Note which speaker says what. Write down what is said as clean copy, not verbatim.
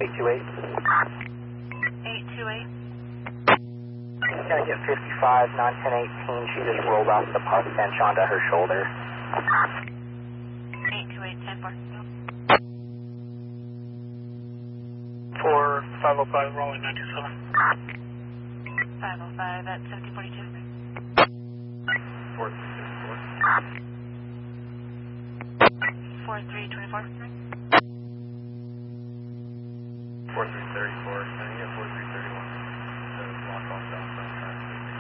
Speaker 1: 828.
Speaker 2: 828.
Speaker 1: She's going to get 55, 91018. She just rolled off the park bench onto her shoulder.
Speaker 2: 828, 10-4.
Speaker 3: 4505, rolling 927.
Speaker 2: 505 at 1742.
Speaker 1: 4334.
Speaker 2: 4324.
Speaker 1: 4334.